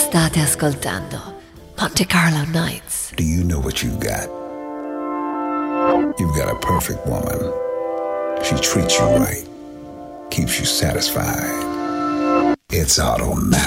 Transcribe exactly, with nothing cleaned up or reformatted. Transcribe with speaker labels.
Speaker 1: State ascoltando Monte Carlo Nights.
Speaker 2: Do you know what you've got? You've got a perfect woman. She treats you right, keeps you satisfied. It's automatic.